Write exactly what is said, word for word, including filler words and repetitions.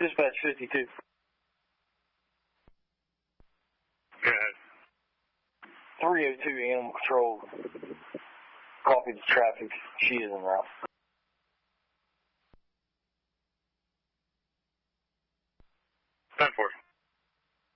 Dispatch fifty-two. Go ahead. three oh two Animal Control. Copy the traffic. She is en route. ten four.